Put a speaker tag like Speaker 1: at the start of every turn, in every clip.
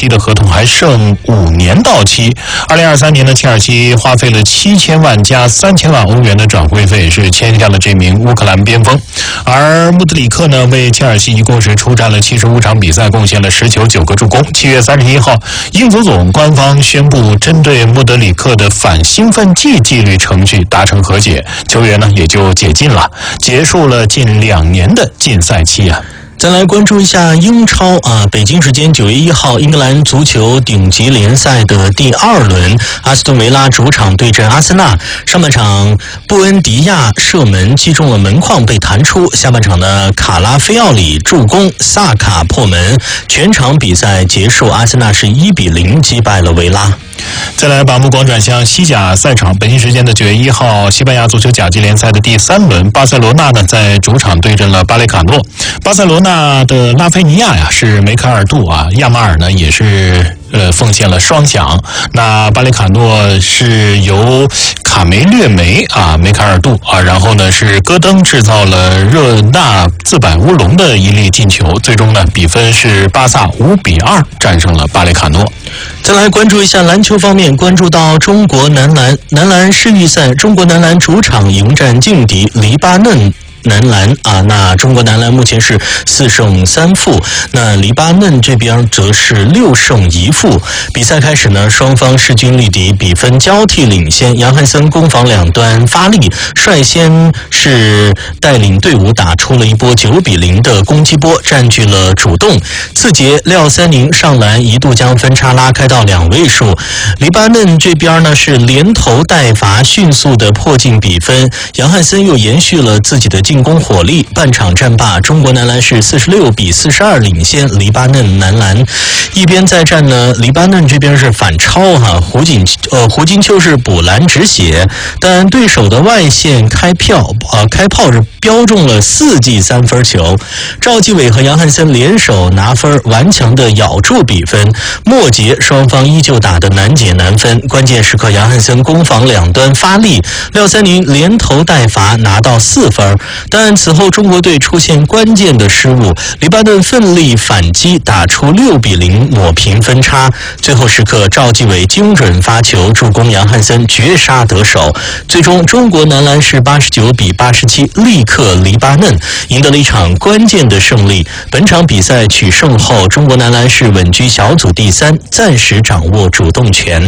Speaker 1: 西的合同还剩5年到期。2023年呢，切尔西花费了7000万加3000万欧元的转会费，是签下了这名乌克兰边锋。而穆德里克呢，为切尔西一共是出战了75场比赛，贡献了10球9个助攻。7月31号，英足总官方宣布针对穆德里克的反兴奋剂纪律程序达成和解，球员呢也就解禁了，结束了近2年的禁赛期啊。
Speaker 2: 再来关注一下英超北京时间9月1号，英格兰足球顶级联赛的第2轮，阿斯顿维拉主场对阵阿森纳。上半场布恩迪亚射门击中了门框被弹出，下半场的卡拉菲奥里助攻，萨卡破门。全场比赛结束，阿森纳是1-0击败了维拉。
Speaker 1: 再来把目光转向西甲赛场，北京时间的9月1号，西班牙足球甲级联赛的第3轮，巴塞罗那呢在主场对阵了巴雷卡诺。巴塞罗那的拉菲尼亚呀是梅开二度啊，亚马尔呢也是奉献了双响。那巴雷卡诺是由卡梅略梅梅开二度啊，然后呢是戈登制造了热纳自摆乌龙的一粒进球，最终呢比分是巴萨5-2战胜了巴雷卡诺。
Speaker 2: 再来关注一下篮球方面，关注到中国男篮世预赛，中国男篮主场迎战劲敌黎巴嫩男篮那中国男篮目前是4胜3负，那黎巴嫩这边则是6胜1负。比赛开始呢，双方势均力敌，比分交替领先。杨汉森攻防两端发力，率先是带领队伍打出了一波9-0的攻击波，占据了主动。次节廖三宁上篮，一度将分差拉开到2位数。黎巴嫩这边呢是连投带罚，迅速的迫近比分。杨汉森又延续了自己的进攻火力，半场战罢，中国男篮是46-42领先黎巴嫩男篮。一边再战呢，黎巴嫩这边是反超胡金秋是补篮止血，但对手的外线开炮是标中了4记3分球。赵继伟和杨汉森联手拿分，顽强的咬住比分。末节双方依旧打得难解难分，关键时刻杨汉森攻防两端发力，廖三宁连投带罚拿到4分。但此后中国队出现关键的失误，黎巴嫩奋力反击，打出6-0抹平分差。最后时刻赵继伟精准发球助攻杨汉森绝杀得手，最终中国男篮是89-87力克黎巴嫩，赢得了一场关键的胜利。本场比赛取胜后，中国男篮是稳居小组第3，暂时掌握主动权。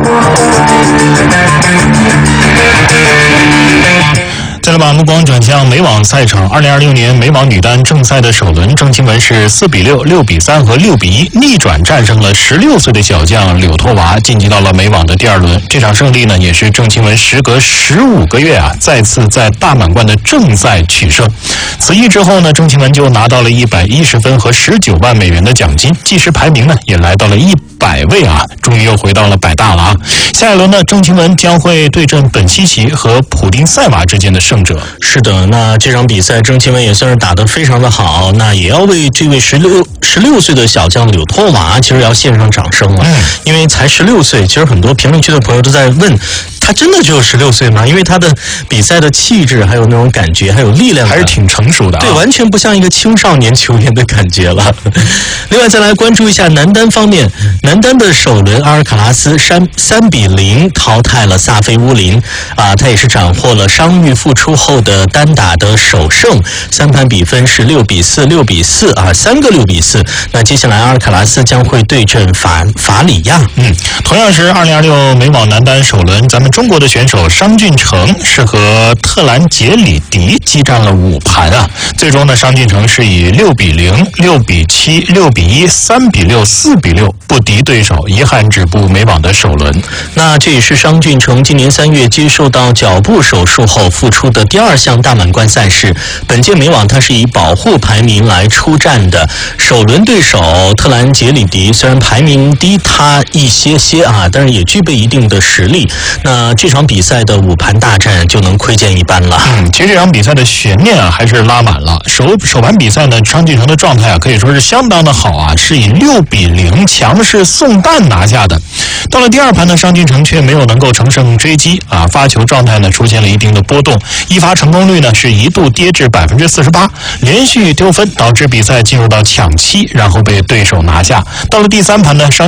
Speaker 1: 再来把目光转向美网赛场，2026年美网女单正赛的首轮，郑钦文是4-6、6-3和6-1逆转战胜了16岁的小将柳托娃，晋级到了美网的第2轮。这场胜利呢，也是郑钦文时隔15个月再次在大满贯的正赛取胜。此役之后呢，郑钦文就拿到了110分和19万美元的奖金，计时排名呢也来到了100位终于又回到了100大了下一轮呢，郑钦文将会对阵本西奇和普丁塞娃之间的胜者。
Speaker 2: 是的，那这场比赛郑钦文也算是打得非常的好，那也要为这位16岁的小将柳托娃其实要献上掌声了。因为才16岁，其实很多评论区的朋友都在问，他真的只有16岁吗？因为他的比赛的气质，还有那种感觉，还有力量，
Speaker 1: 还是挺成熟的。
Speaker 2: 对，完全不像一个青少年球员的感觉了。另外再来关注一下男单方面，男单的首轮阿尔卡拉斯3-0淘汰了萨菲乌林他也是斩获了伤愈复出后的单打的首胜，3盘比分是6-4、6-43个6-4。那接下来阿尔卡拉斯将会对阵法里亚。
Speaker 1: 同样是2026美网男单首轮，咱们中国的选手商俊成是和特兰杰里迪激战了5盘最终呢，商俊成是以6-0、6-7、6-1、3-6、4-6不敌对手，遗憾止步美网的首轮。
Speaker 2: 那这也是商俊成今年3月接受到脚部手术后复出的第2项大满贯赛事。本届美网他是以保护排名来出战的，首轮对手特兰杰里迪虽然排名低他一些但是也具备一定的实力。那这场比赛的5盘大战就能窥见一斑了。
Speaker 1: 其实这场比赛的悬念还是拉满了。首盘比赛呢，商俊成的状态可以说是相当的好是以6-0强势送蛋拿下的。到了第2盘呢，商俊成却没有能够乘胜追击发球状态呢出现了一定的波动，一发成功率呢是一度跌至48%，连续丢分导致比赛进入到抢七，然后被对手拿下。到了第3盘呢，商